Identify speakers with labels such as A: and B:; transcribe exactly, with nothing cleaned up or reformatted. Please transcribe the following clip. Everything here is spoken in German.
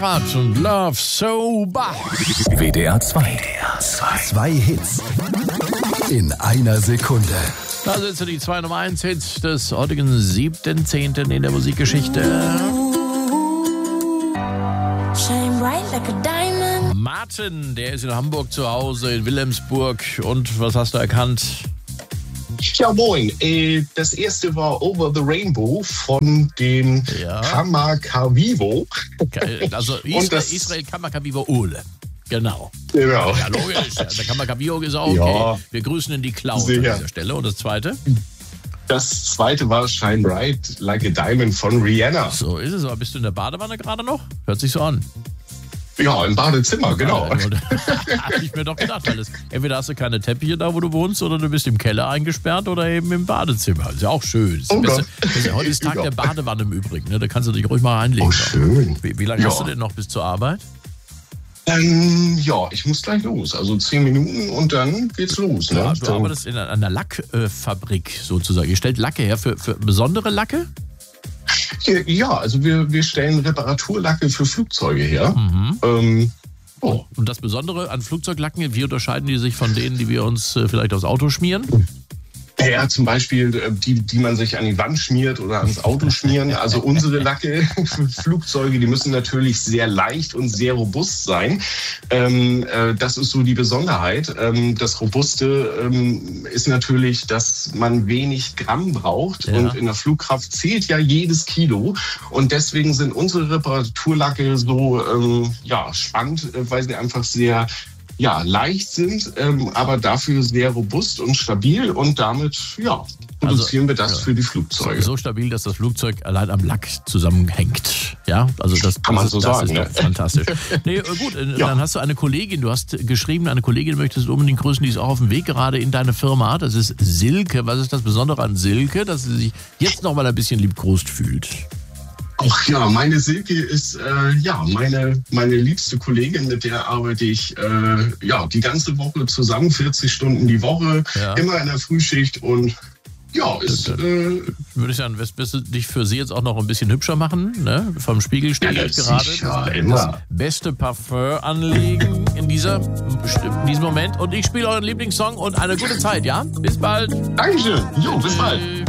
A: Karat und Love So Bad.
B: W D R zwei. Zwei Hits in einer Sekunde.
A: Da sind sie, die zwei Nummer eins Hits des heutigen siebten zehnten in der Musikgeschichte.
C: Shine bright like a diamond.
A: Martin, der ist in Hamburg zu Hause, in Wilhelmsburg. Und was hast du erkannt?
D: Ja, moin. Äh, das erste war Over the Rainbow von dem
A: Ja.
D: Kamakawiwo.
A: Also
D: Und
A: Israel,
D: das-
A: Israel Kamakawiwo Ole. Genau.
D: Genau.
A: Ja, logisch. Der Kamakawiwo ist auch okay.
D: Ja.
A: Wir grüßen in die Cloud
D: Sicher.
A: an dieser Stelle. Und das zweite?
D: Das zweite war Shine Bright Like a Diamond von Rihanna.
A: So ist es. Aber bist du in der Badewanne gerade noch? Hört sich so an.
D: Ja, im Badezimmer, genau.
A: Ja, hab ich mir doch gedacht, weil es, entweder hast du keine Teppiche da, wo du wohnst, oder du bist im Keller eingesperrt oder eben im Badezimmer. Ist ja auch schön. Ist
D: Oh
A: besser,
D: Gott.
A: das ist ja, heute ist Tag
D: Ja.
A: der Badewanne im Übrigen. Ne? Da kannst du dich ruhig mal reinlegen.
D: Oh, schön.
A: Wie, wie lange
D: Ja.
A: hast du denn noch bis zur Arbeit?
D: Ähm, ja, ich muss gleich los. Also zehn Minuten und dann geht's los. Ne?
A: Ja, du
D: Dann-
A: arbeitest in einer Lackfabrik sozusagen. Ihr stellt Lacke her für, für besondere Lacke?
D: Ja, also wir, wir stellen Reparaturlacke für Flugzeuge her.
A: Mhm.
D: Ähm, oh.
A: Und das Besondere an Flugzeuglacken, wie unterscheiden die sich von denen, die wir uns äh, vielleicht aufs Auto schmieren?
D: Ja, zum Beispiel äh, die, die man sich an die Wand schmiert oder ans Auto schmieren. Also unsere Lacke für Flugzeuge, die müssen natürlich sehr leicht und sehr robust sein. Ähm, äh, das ist so die Besonderheit. Ähm, das Robuste ähm, ist natürlich, dass man wenig Gramm braucht.
A: Ja.
D: Und in der Flugkraft zählt ja jedes Kilo. Und deswegen sind unsere Reparaturlacke so ähm, ja, spannend, äh, weil sie einfach sehr ja, leicht sind, ähm, aber dafür sehr robust und stabil und damit ja, produzieren wir das
A: ja.
D: für die Flugzeuge.
A: So stabil, dass das Flugzeug allein am Lack zusammenhängt. Ja, also das,
D: Kann man
A: das,
D: so
A: ist, das
D: sagen,
A: ist
D: ne?
A: doch fantastisch. Nee, äh, gut, äh,
D: Ja.
A: dann hast du eine Kollegin, du hast geschrieben, eine Kollegin möchtest du unbedingt grüßen, die ist auch auf dem Weg gerade in deine Firma. Das ist Silke. Was ist das Besondere an Silke, dass sie sich jetzt noch mal ein bisschen liebkost fühlt?
D: Ach ja, meine Silke ist äh, ja meine, meine liebste Kollegin, mit der arbeite ich äh, ja, die ganze Woche zusammen, vierzig Stunden die Woche,
A: Ja.
D: immer in der Frühschicht und ja, ist äh,
A: Würde ich sagen, wirst, wirst du dich für sie jetzt auch noch ein bisschen hübscher machen? Ne? Vom Spiegel stehe
D: Ja,
A: ich gerade.
D: sicher,
A: das,
D: immer.
A: das beste Parfum anlegen in, dieser, in diesem Moment. Und ich spiele euren Lieblingssong und eine gute Zeit, ja? Bis bald.
D: Dankeschön. Jo, bis bald.